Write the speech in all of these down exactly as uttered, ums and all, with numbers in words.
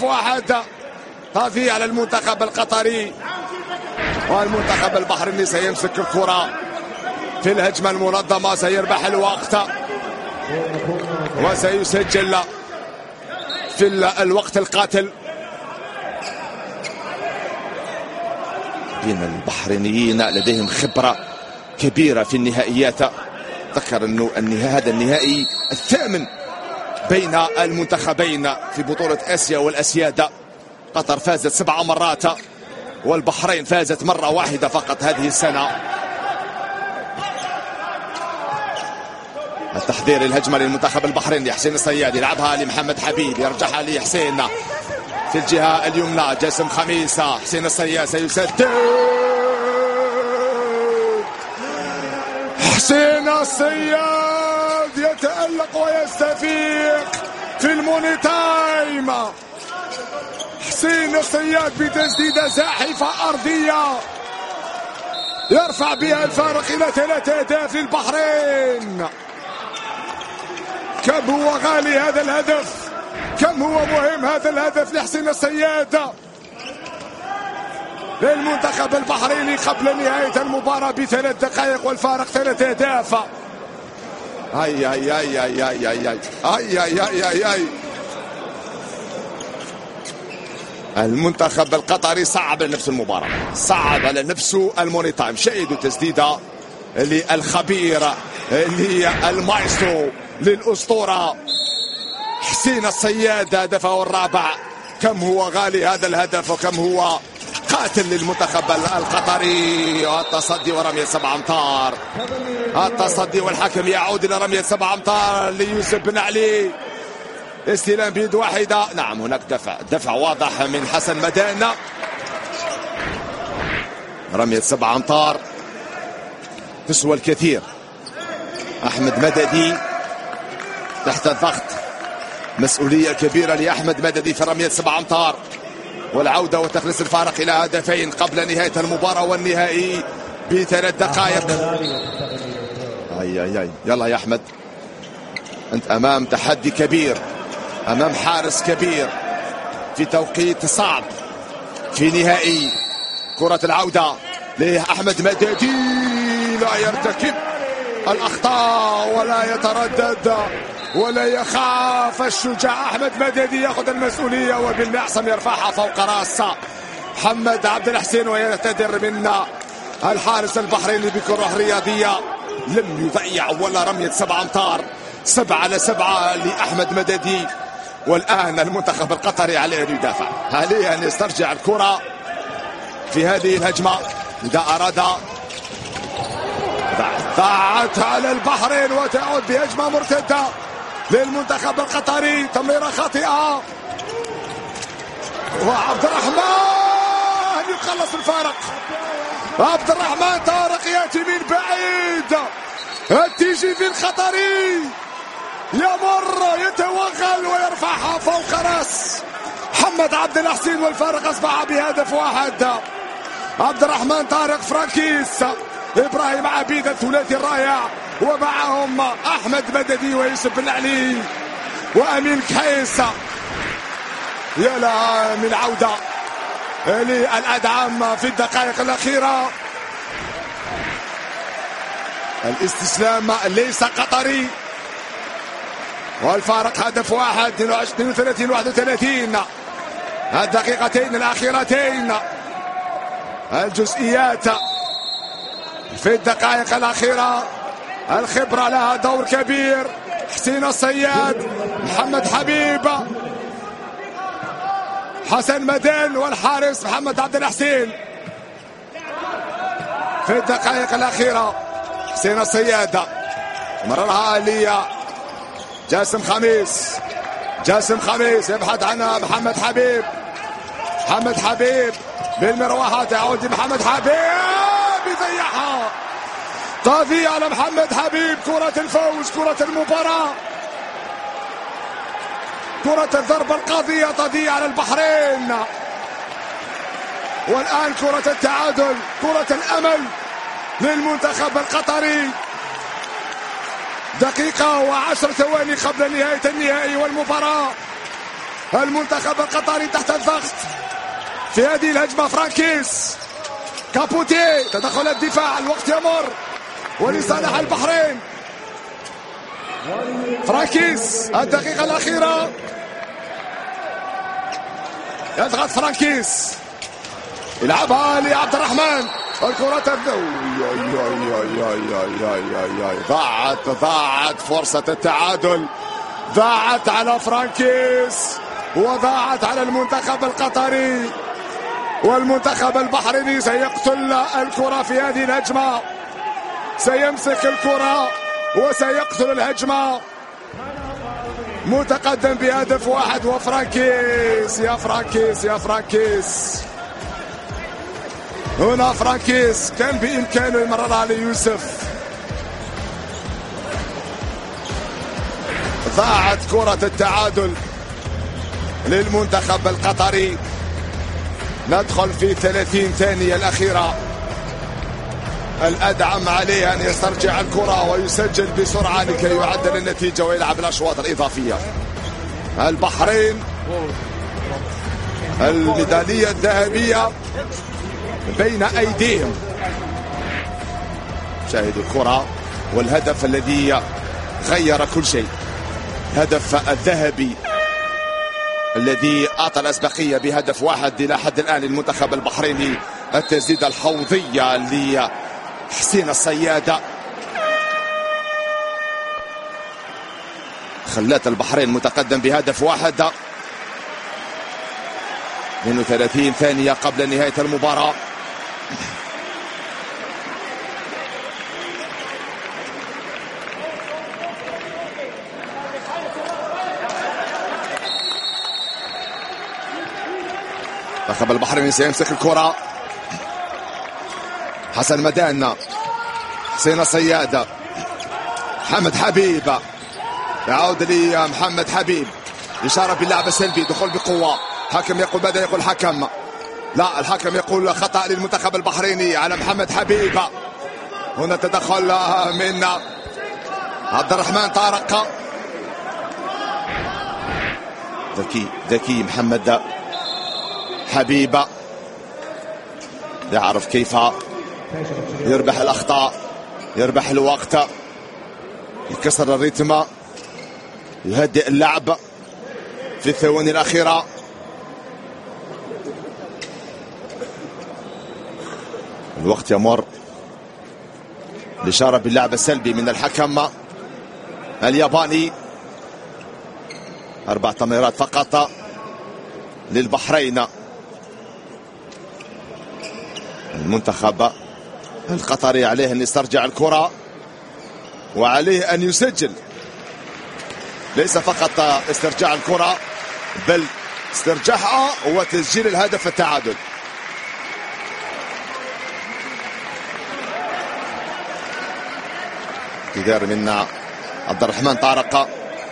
واحد طافي على المنتخب القطري، والمنتخب البحريني سيمسك الكرة في الهجمة المنظمة، سيربح الوقت وسيسجل في الوقت القاتل. بين البحرينيين لديهم خبرة كبيرة في النهائيات. ذكر انه النهائي هذا النهائي الثامن بين المنتخبين في بطولة آسيا والأسياد. قطر فازت سبع مرات والبحرين فازت مرة واحدة فقط هذه السنة. التحضير الهجمة للمنتخب البحريني، حسين الصياد يلعبها لمحمد حبيب، يرجعها لحسين في الجهة اليمنى، جاسم خميسة، حسين الصياد سيسدد، حسين الصياد يتألق ويستفيق في الموني تايم. حسين الصياد بتسديدة زاحفة أرضية يرفع بها الفارق إلى ثلاثة أهداف للبحرين. كم هو غالي هذا الهدف، كم هو مهم هذا الهدف لحسين الصياد للمنتخب البحريني قبل نهاية المباراة بثلاث دقائق والفارق ثلاث أهداف. أي أي أي أي أي أي أي أي أي أي أي أي المنتخب القطري صعب على نفسه المباراة، صعب على نفسه الموني تايم. شاهدوا تسديدة للخبير للمايسترو للأسطورة حسين الصياد، هدفه الرابع. كم هو غالي هذا الهدف وكم هو قاتل للمنتخب القطري. التصدي ورمية سبع أمتار، التصدي والحكم يعود إلى رمية سبع أمتار ليوسف بن علي. استلام بيد واحدة، نعم هناك دفع، دفع واضح من حسن مدان. رمية سبع أمتار تسوى الكثير. أحمد مددي تحت الضغط، مسؤولية كبيرة لأحمد مددي في رمية سبع أمتار، والعودة وتخليص الفارق إلى هدفين قبل نهاية المباراة والنهائي بثلاث دقائق. أي أي أي يلا يا أحمد، أنت أمام تحدي كبير، أمام حارس كبير في توقيت صعب في نهائي. كرة العودة لأحمد مددي، لا يرتكب الأخطاء ولا يتردد ولا يخاف. الشجاع أحمد مددي يأخذ المسؤولية وبالمعصم يرفعها فوق رأس محمد عبد الحسين، ويعتذر منا الحارس البحريني بكرة رياضية. لم يضيع ولا رمية سبع أمتار، سبعة على سبعة لأحمد مددي. والآن المنتخب القطري عليه أن يدافع، عليه أن يسترجع الكرة في هذه الهجمة إذا أراد. ضاعت على البحرين وتعود بهجمة مرتدة للمنتخب القطري، تمريرة خاطئة وعبد الرحمن يخلص الفارق. عبد الرحمن طارق يأتي من بعيد، التيجي في القطري يمر يتوغل ويرفعها فوق راس محمد عبد الحسين، والفارق أصبح بهدف واحد. عبد الرحمن طارق، فرانكيس، إبراهيم عبيد الثلاثي الرائع، ومعهم أحمد مددي ويوسف بن علي وأمين كحيس. يا لها من عودة للأدعم في الدقائق الأخيرة. الاستسلام ليس قطري، والفارق هدف واحد. اثنين وثلاثين واحد وثلاثين الدقيقتين الأخيرتين، الجزئيات في الدقائق الأخيرة. الخبرة لها دور كبير. حسين الصياد، محمد حبيب، حسن مدان، والحارس محمد عبد الحسين في الدقائق الأخيرة. حسين الصياد مررها لي جاسم خميس، جاسم خميس يبحث عنها محمد حبيب، محمد حبيب بالمروحة تعود محمد حبيب يضيعها. قاضية على محمد حبيب، كرة الفوز، كرة المباراة، كرة الضربة القاضية تضيع على البحرين. والآن كرة التعادل، كرة الأمل للمنتخب القطري. دقيقة وعشر ثواني قبل نهاية النهائي والمباراة. المنتخب القطري تحت الضغط في هذه الهجمة. فرانكيس كابوتي، تدخل الدفاع، الوقت يمر ولصالح البحرين. فرانكيس الدقيقة الأخيرة، يضغط فرانكيس، يلعبها لعبد الرحمن، الكرة تبدأ. ضاعت ضاعت فرصة التعادل، ضاعت على فرانكيس وضاعت على المنتخب القطري، والمنتخب البحريني سيقتل الكرة في هذه الهجمة، سيمسك الكرة وسيقتل الهجمة. متقدم بهدف واحد، وفرانكيس يا فرانكيس يا فرانكيس، هنا فرانكيس كان بإمكانه يمررها ليوسف. ضاعت كرة التعادل للمنتخب القطري. ندخل في ثلاثين ثانية الأخيرة، الأدعم عليه أن يسترجع الكرة ويسجل بسرعة لكي يعدل النتيجة ويلعب الأشواط الإضافية. البحرين الميدالية الذهبية بين أيديهم. شاهدوا الكرة والهدف الذي غير كل شيء، هدف الذهبي الذي أعطى الأسبقية بهدف واحد إلى حد الآن للمنتخب البحريني. التسديدة الحوضية لحسين الصيادة خلت البحرين متقدم بهدف واحد. اثنين وثلاثين ثانية قبل نهاية المباراة. منتخب البحرين سيمسك الكرة. حسن مدان، حسين الصيادة، محمد حبيب، يعود لي محمد حبيب، إشارة باللعب السلبي، دخول بقوة. حكم يقول بدأ، يقول حكم لا، الحكم يقول خطأ للمنتخب البحريني على محمد حبيب. هنا تدخل من عبد الرحمن طارق. ذكي ذكي محمد حبيب يعرف كيف يربح الأخطاء، يربح الوقت، يكسر الريتم، يهدئ اللعب في الثواني الأخيرة. الوقت يمر. الإشارة باللعب السلبي من الحكم الياباني. أربع تمريرات فقط للبحرين. المنتخب القطري عليه أن يسترجع الكرة وعليه أن يسجل، ليس فقط استرجاع الكرة بل استرجاعها وتسجيل الهدف التعادل. اعتذار من عبد الرحمن طارق.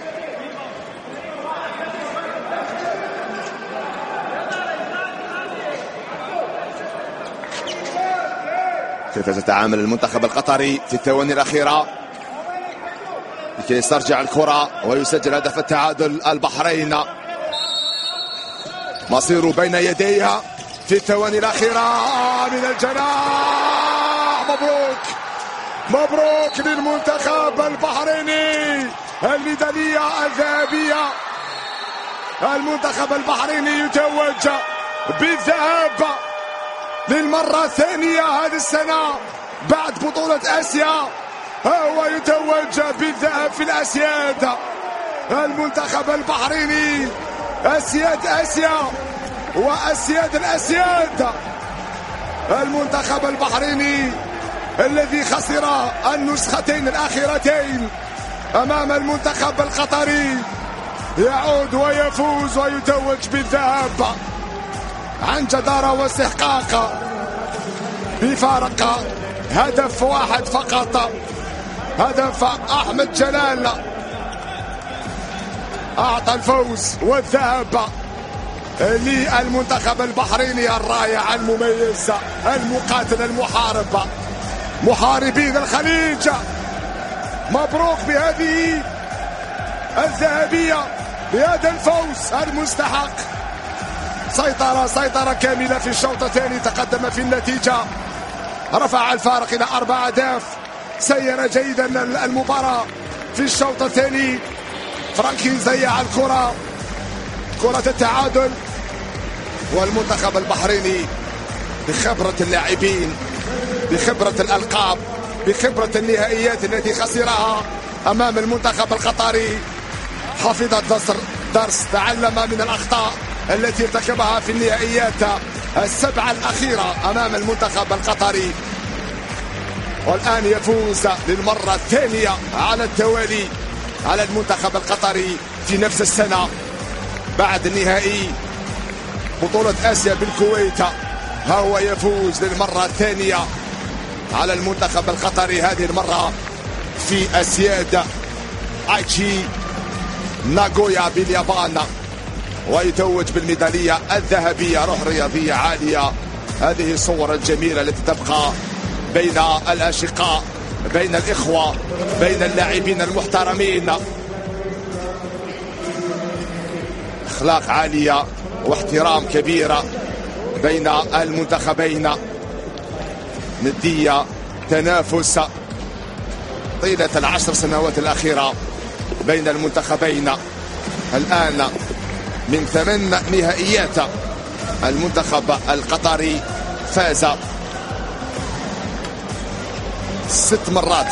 كيف سيتعامل المنتخب القطري في الثواني الأخيرة لكي يسترجع الكرة ويسجل هدف التعادل؟ البحرين مصيره بين يديها في الثواني الأخيرة من الجناح. مبروك مبروك للمنتخب البحريني، الميدالية الذهبية. المنتخب البحريني يتوج بالذهب للمرة الثانية هذه السنة بعد بطولة آسيا، هو يتوج بالذهب في الأسياد. المنتخب البحريني أسياد آسيا وأسياد الأسياد. المنتخب البحريني الذي خسر النسختين الأخيرتين أمام المنتخب القطري يعود ويفوز ويتوج بالذهب عن جدارة واستحقاق بفارق هدف واحد فقط، هدف أحمد جلال أعطى الفوز والذهب للمنتخب البحريني الرائع المميز المقاتل المحارب، محاربين الخليج. مبروك بهذه الذهبية بهذا الفوز المستحق. سيطرة سيطرة كاملة في الشوط الثاني، تقدم في النتيجة، رفع الفارق إلى أربع أهداف، سير جيدا المباراة في الشوط الثاني. فرانكي زيع الكرة، كرة التعادل، والمنتخب البحريني بخبرة اللاعبين، بخبرة الألقاب، بخبرة النهائيات التي خسرها أمام المنتخب القطري، حفظ الدرس درس تعلم من الأخطاء التي ارتكبها في النهائيات السبعة الأخيرة أمام المنتخب القطري، والآن يفوز للمرة الثانية على التوالي على المنتخب القطري في نفس السنة بعد النهائي بطولة آسيا بالكويت. ها هو يفوز للمرة الثانية على المنتخب القطري، هذه المرة في أسياد آيتشي ناغويا باليابان، ويتوج بالميدالية الذهبية. روح رياضية عالية، هذه الصور الجميلة التي تبقى بين الأشقاء، بين الإخوة، بين اللاعبين المحترمين، أخلاق عالية واحترام كبيرة بين المنتخبين، ندية، تنافس طيلة العشر سنوات الأخيرة بين المنتخبين. الآن من ثمان نهائيات المنتخب القطري فاز ست مرات،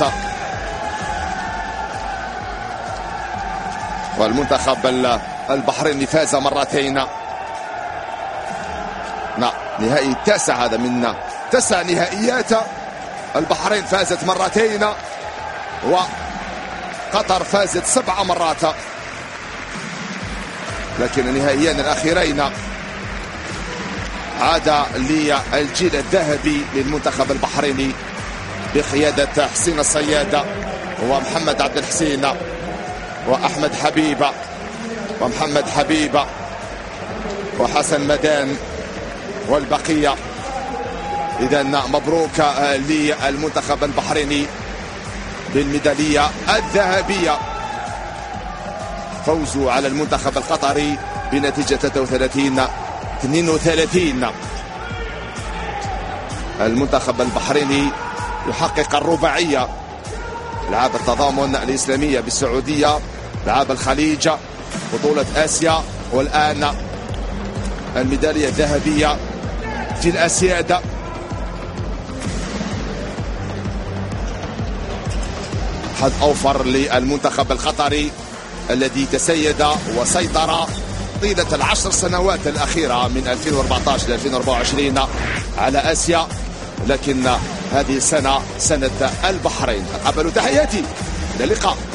والمنتخب البحريني فاز مرتين. نعم، نهائي التاسع هذا من تسع نهائيات، البحرين فازت مرتين وقطر فازت سبع مرات، لكن النهائيين الأخيرين عاد للجيل الذهبي للمنتخب البحريني بقيادة حسين الصياد ومحمد عبد الحسين وأحمد حبيب ومحمد حبيب وحسن مدان والبقية. إذا مبروك للمنتخب البحريني بالميدالية الذهبية، فوزوا على المنتخب القطري بنتيجة ثلاثة وثلاثين اثنين وثلاثين. المنتخب البحريني يحقق الرباعية، ألعاب التضامن الإسلامية بالسعودية، ألعاب الخليج، بطولة آسيا، والآن الميدالية الذهبية في الأسياد. حظ أوفر للمنتخب القطري الذي تسيد وسيطر طيلة العشر سنوات الأخيرة من ألفين وأربعة عشر إلى ألفين وأربعة وعشرين على آسيا، لكن هذه السنة سنة البحرين. أقبل تحياتي، إلى اللقاء.